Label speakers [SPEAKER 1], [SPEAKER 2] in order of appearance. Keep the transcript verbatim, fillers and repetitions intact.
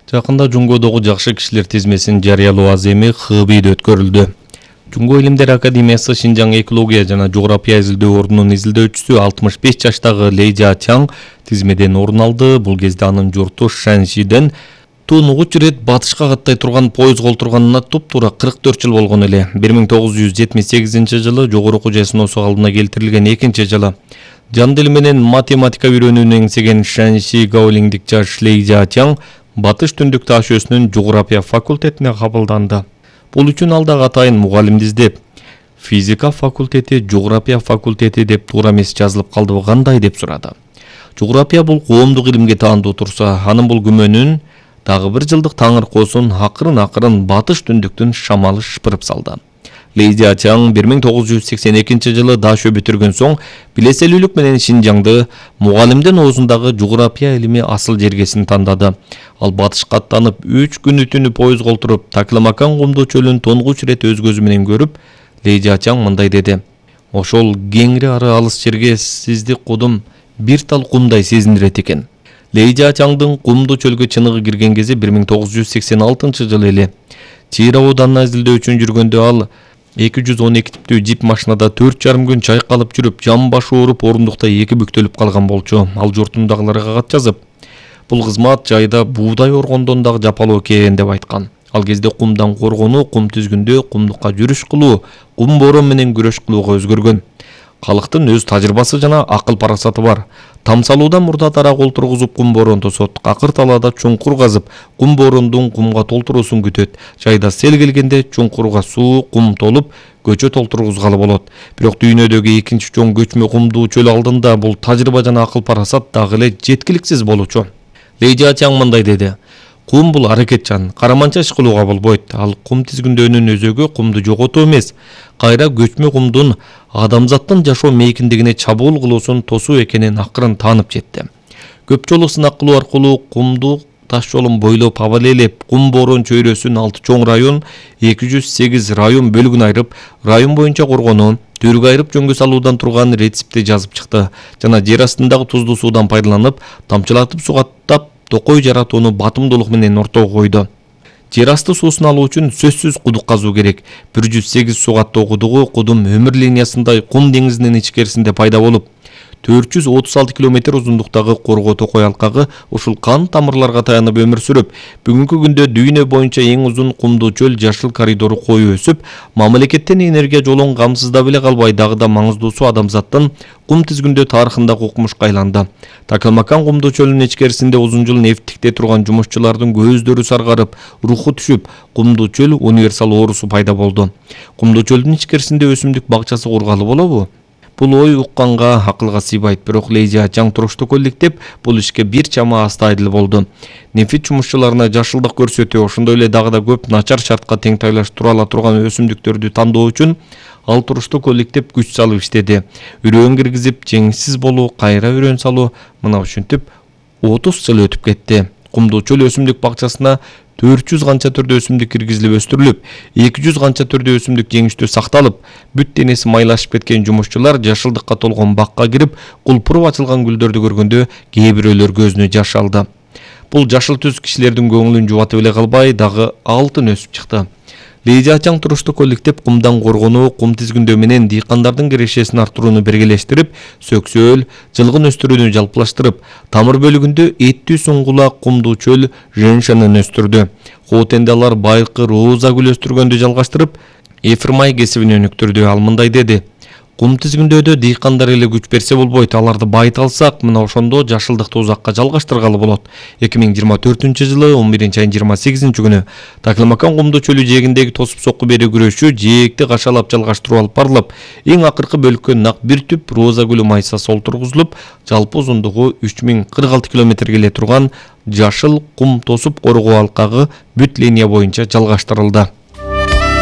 [SPEAKER 1] Жакында Жунгодогу жакшы кишилер тизмесин жарыялоо аземи Хыбийде өткөрүлдү. Жунго илимдер академиясы Шинжаң экология жана жография изилдөө ордунун изилдөөчүсү алтымыш беш жаштагы Лейжа Чаң тизмеден орун алды. Бул кезде анын журту Шаншиден тунугуч рет батышка каттай турган поезд колтурганына туп-туура кырк төрт жыл болгон эле. бир миң тогуз жүз жетимиш сегизинчи жылы жогору окуу жайсыноосу алдына келтирилген экинчи жылы. Жан дили менен математика үйрөнүүнү эңсеген Шанши Гаолиңдик жаш Лейжа Чаң Батыш Түндүк таш өсүнүн жография факультетине кабылданды. Бул үчүн ал дагы атайын мугалимди издеп, физика факультети, жография факультети деп туура эмес жазылып калдыбы кандай деп сурады. Жография бул коомдук илимге таандуу турса, анын бул күмөнүн дагы бир жылдык таңыркоосун акырын-акырын Батыш Түндүктүн шамалы шыпырып салды. Лейжа Чаң бир миң тогуз жүз сексен экинчи жылы Дашө бүтүргөн соң билеселүүлүк менен Шинжаңды мугалимдин оозундагы жография илими асыл жергесин тандады. Ал батышка аттанып үч күн түнү поезд колтуруп Такламакан кумдуу чөлүн тонгуч рет өз көзү менен көрүп, Лейжа Чаң мындай деди: "Ошол кеңири ары алыс жерге сизди кудум бир тал кумдай сезиндирет экен." Лейжа Чаңдын кумдуу чөлгө чыныгы кирген кези бир миң тогуз жүз сексен алтынчы жылы эле. Чыйра ауданына изилдөө үчүн жүргөндө ал эки жүз он эки типтүү жип машинада төрт жарым күн чайкалып жүрүп, жан башы ооруп, орундукта эки бүктөлүп калган болчу. Ал журтундагыларга кат жазып, бул кызмат жайда буудай оргондон дагы жапалуу экен деп айткан. Ал кезде кумдан коргонуу, кум түзгүндө кумдукка жүрүш кылуу, кум борон менен күрөш кылууга өзгөргөн. Калктын өз тажрыйбасы жана акыл парасаты бар. Тамсалуудан мурда тарак олтургузуп кум борон тосот. Акыр талаада чуңкур казып, кум борондун кумга толтуруусун күтөт. Жайда сел келгенде чуңкурга суу, кум толуп, көчө толтургузгалы болот. Бирок дүйнөдөгү экинчи чоң көчмө кумдуу чөл алдында бул тажрыйба жана акыл парасат дагы эле жеткиликсиз болчу. Лейжа Чаң мындай деди: "Кум бул аракетчан, караманча иш кылууга болбойт. Ал кум тизгүндөөнүн өзөгү кумду жоготуу эмес, кайра көчмө кумдун адамзаттын жашоо мейкиндигине чабуул кылуусун тосуу экенин акырын таанып жетти. Көп жолу сынак кылуу аркылуу кумдуу таш жолун бойлоп абалелеп, кум борон чөйрөсүн алты чоң район, эки жүз сегиз район бөлүгүн айырып, район боюнча коргонуу, түргө айырып жөнгө салуудан турган рецепти жазып чыкты жана жер астындагы туздуу суудан пайдаланып, тамчылатып сугаттап, токой жаратууну батымдуулук менен ортого койду. Жер асты суусун алуу үчүн сөзсүз кудук казуу керек. бир жүз сегиз сугаттоо кудугу кудум өмүр линиясындай кум деңизинин ичкерисинде пайда болуп, төрт жүз отуз алты километр узундуктагы коргоо токой алкагы ушул кан тамырларга таянып өмүр сүрүп, бүгүнкү күндө дүйнө боюнча эң узун кумдуу чөл жашыл коридору коюу өсүп, мамлекеттен энергия жолун камсыздап эле калбай, дагы да маңыздуусу адамзаттын кум тизгүндөө тарыхындагы укмушка айланды. Такламакан кумдуу чөлүнүн ичкерисинде узун жыл нефтикте турган жумушчулардын көздөрү саргарып, руху түшүп, кумдуу чөл универсал оорусу пайда болду. Кумдуу чөлдүн ичкерисинде өсүмдүк бакчасы кургалы болобу? Бул ой укканга акылга сыйбайт, бирок Лейжа Чаң туруштук элдиктеп, бул ишке бир чама астайдыл болду. Нефит жумушчуларына жашылдык көрсөтүү, ошондой эле дагы да көп начар шартка теңтайлаш тура ала турган өсүмдүктөрдү тандоо үчүн ал туруштук элдиктеп күч салып иштеди. Үрөөн киргизип, жеңсиз болуу, кайра үрөөн салуу, мына ушинтип отуз жыл өтүп кетти. Кумдуу чөл өсүмдүк бакчасына төрт жүз канча түрдүү өсүмдүк киргизилип өстүрүлүп, эки жүз канча түрдүү өсүмдүк жеңиштүү сакталып, бүт денеси майлашып кеткен жумушчулар жашылдыкка толгон бакка кирип, кулпуруп ачылган гүлдөрдү көргөндө кээ бирөөлөр көзүнө жаш алды. Бул жашыл түс кишилердин көңүлүн жубатып эле калбай, дагы алтын өсүп чыкты. Лейжа Чаң туруштук элдиктеп, кумдан коргонуу, кум тизгүндөө менен дыйкандардын кирешесин арттырууну бергелештирип, сөксөөл, жылгын өстүрүүнү жалпылаштырып, тамыр бөлүгүндө эттүү суңгулак кумдуу чөл женьшенин өстүрдү. Хоотенде алар байыркы роза гүл өстүргөндү жалгаштырып, эфир май кесибин өнүктүрдү. Ал мындай деди: "Кум тизгүндөөдө дыйкандар эле күч берсе болбойт, аларды байыта алсак, мына ошондо жашылдыкты узакка жалгаштыргалы болот." эки миң жыйырма төртүнчү жылы он биринчи айдын жыйырма сегизинчи күнү Такламакан кумдуу чөлү жээгиндеги тосуп сокку берүү күрөшү жээкти кашалап жалгаштыруу алып барылып, эң акыркы бөлүккө нак бир түп роза гүлү майсасы олтургузулуп, жалпы узундугу үч миң кырк алты километрге эле турган жашыл кум тосуп коргоо алкагы бүт линия боюнча жалгаштырылды.